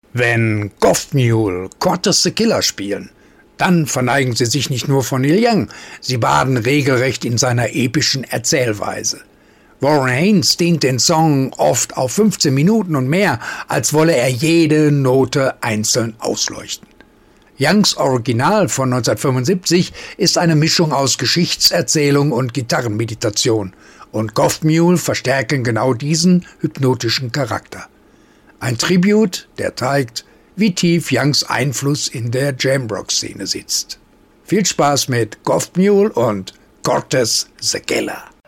Wenn Goff Mule Cortez the Killer spielen, dann verneigen sie sich nicht nur vor Neil Young, sie baden regelrecht in seiner epischen Erzählweise. Warren Haynes dehnt den Song oft auf 15 Minuten und mehr, als wolle er jede Note einzeln ausleuchten. Youngs Original von 1975 ist eine Mischung aus Geschichtserzählung und Gitarrenmeditation, und Goff Mule verstärken genau diesen hypnotischen Charakter. Ein Tribute, der zeigt, wie tief Youngs Einfluss in der Jamrock-Szene sitzt. Viel Spaß mit Goff Mule und Cortez the Killer.